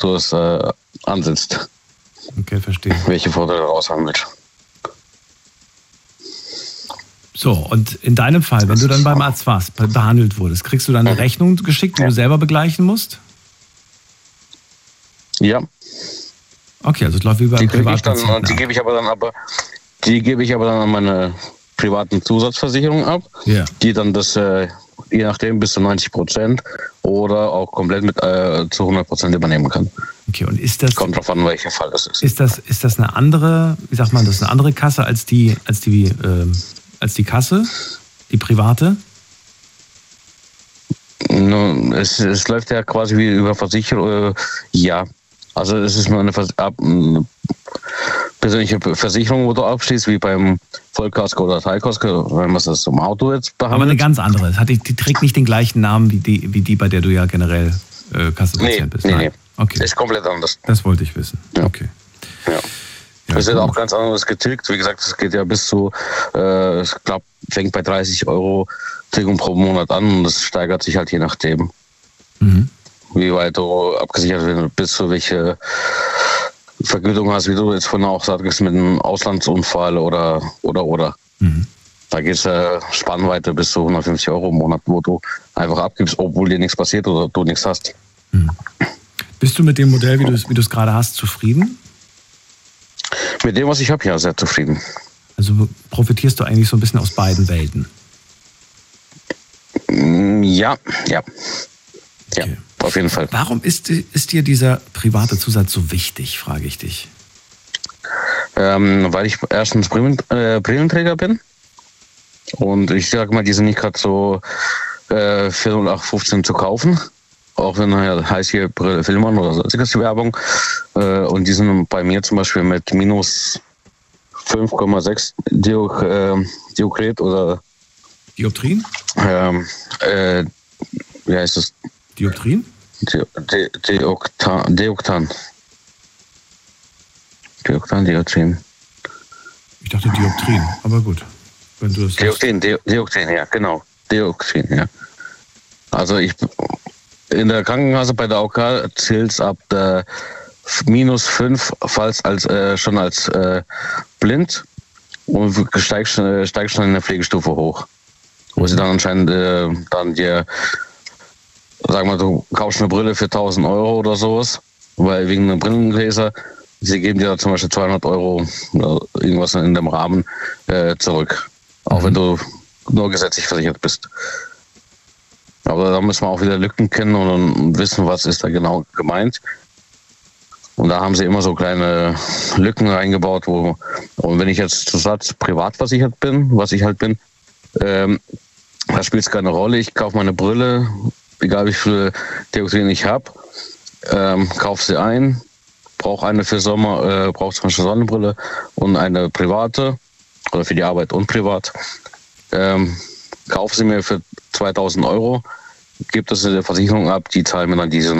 du es ansetzt. Okay, verstehe. Welche Vorteile du raushandelst. So, und in deinem Fall, wenn du dann beim Arzt warst, behandelt wurdest, kriegst du dann eine Rechnung geschickt, die du selber begleichen musst? Ja. Okay, also es läuft wie beim Privatpatienten. Die gebe ich aber dann an meine privaten Zusatzversicherung ab, die dann das je nachdem bis zu 90% oder auch komplett mit zu 100% übernehmen kann. Okay, und ist das... Kommt drauf an, welcher Fall das ist. Ist das eine andere, wie sagt man, das ist eine andere Kasse als die Kasse, die private? Es läuft ja quasi wie über Versicherung, ja. Also es ist nur eine persönliche Versicherung, wo du abschließt, wie beim Vollkasko oder Teilkasko, wenn man das zum Auto jetzt behandelt. Aber eine ganz andere. Die trägt nicht den gleichen Namen wie die, bei der du ja generell Kassenpatient bist. Nee. Okay. Ist komplett anders. Das wollte ich wissen. Ja. Okay. Ja. Das wird auch ganz anders getilgt. Wie gesagt, es geht ja bis zu, ich glaube, fängt bei 30 € Tilgung pro Monat an und das steigert sich halt je nachdem. Wie weit du abgesichert bist, du welche Vergütung hast, wie du jetzt vorhin auch sagst, mit einem Auslandsunfall oder. Da geht es Spannweite bis zu 150 € im Monat, wo du einfach abgibst, obwohl dir nichts passiert oder du nichts hast. Bist du mit dem Modell, wie du es gerade hast, zufrieden? Mit dem, was ich habe, ja, sehr zufrieden. Also profitierst du eigentlich so ein bisschen aus beiden Welten? Ja. Okay. Auf jeden Fall. Warum ist dir dieser private Zusatz so wichtig, frage ich dich? Weil ich erstens Brillenträger bin. Und ich sage mal, die sind nicht gerade so für 0815 zu kaufen. Auch wenn heißt hier Brille Filmern oder sonstiges Werbung. Und die sind bei mir zum Beispiel mit minus 5,6 Diokret oder Dioptrien? Wie heißt das? Dioptrien? Deoktan. Dioptrien. Ich dachte Dioptrien, aber gut. Wenn du das Dioxin, ja, genau. Dioxin, ja. Also in der Krankenkasse bei der AOK zählt es ab der minus 5, falls schon als blind und steigt schon in der Pflegestufe hoch. Wo sie dann anscheinend dann dir, sag mal, du kaufst eine Brille für 1.000 € oder sowas, weil wegen einer Brillengläser, sie geben dir zum Beispiel 200 € oder irgendwas in dem Rahmen zurück. Auch wenn du nur gesetzlich versichert bist. Aber da müssen wir auch wieder Lücken kennen und wissen, was ist da genau gemeint. Und da haben sie immer so kleine Lücken reingebaut, und wenn ich jetzt Zusatz privat versichert bin, was ich halt bin, da spielt es keine Rolle. Ich kaufe meine Brille, egal wie viel Dioxin ich habe, kaufe sie ein, brauche eine für Sommer, brauche zum Beispiel Sonnenbrille und eine private, oder für die Arbeit und privat. Kaufe sie mir für 2.000 €, gebe das in der Versicherung ab, die zahlen mir dann diese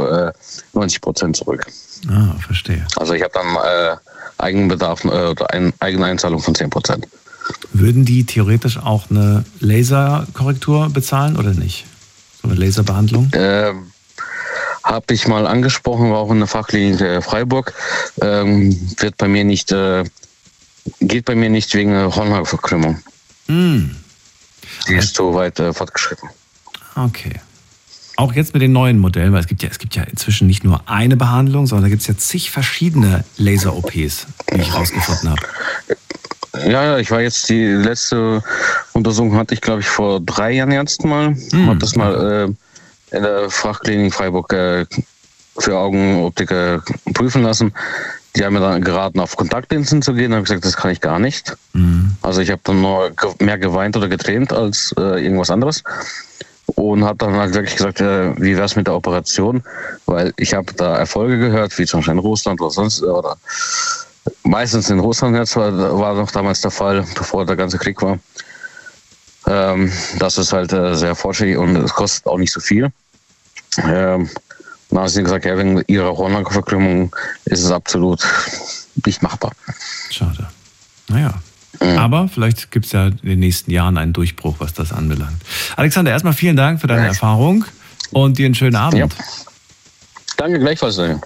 90% zurück. Ah, verstehe. Also ich habe dann Eigenbedarf oder eine Eigeneinzahlung von 10%. Würden die theoretisch auch eine Laserkorrektur bezahlen oder nicht? So eine Laserbehandlung? Habe ich mal angesprochen, war auch in der Fachklinik Freiburg. Geht bei mir nicht wegen Hornhautverkrümmung. Die ist so weit fortgeschritten. Okay. Auch jetzt mit den neuen Modellen, weil es gibt ja inzwischen nicht nur eine Behandlung, sondern da gibt es ja zig verschiedene Laser-OPs, wie ich rausgefunden habe. Ja, ich war jetzt, die letzte Untersuchung hatte ich, glaube ich, vor 3 Jahren jetzt mal. Habe das mal in der Fachklinik Freiburg für Augenoptiker prüfen lassen. Die haben mir dann geraten, auf Kontaktlinsen zu gehen. Da habe ich gesagt, das kann ich gar nicht. Also ich habe dann nur mehr geweint oder getränt als irgendwas anderes. Und habe dann halt wirklich gesagt, wie wäre es mit der Operation? Weil ich habe da Erfolge gehört, wie zum Beispiel in Russland oder sonst, oder meistens in Russland jetzt war noch damals der Fall, bevor der ganze Krieg war. Das ist halt sehr fortschrittlich und es kostet auch nicht so viel. Dann haben sie gesagt, ja, wegen ihrer Hornhautverkrümmung ist es absolut nicht machbar. Schade. Naja. Aber vielleicht gibt es ja in den nächsten Jahren einen Durchbruch, was das anbelangt. Alexander, erstmal vielen Dank für deine Erfahrung und dir einen schönen Abend. Ja. Danke gleichfalls.